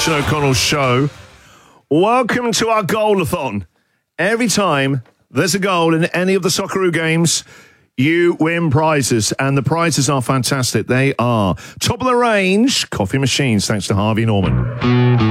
Sean O'Connell Show. Welcome to our goal-a-thon. Every time there's a goal in any of the Socceroo games, you win prizes, and the prizes are fantastic. They are top of the range coffee machines, thanks to Harvey Norman.